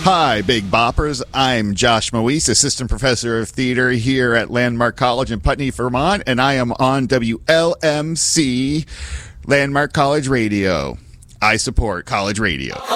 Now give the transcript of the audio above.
Hi, Big Boppers. I'm Josh Moise, Assistant Professor of Theater here at Landmark College in Putney, Vermont, and I am on WLMC, Landmark College Radio. I support college radio.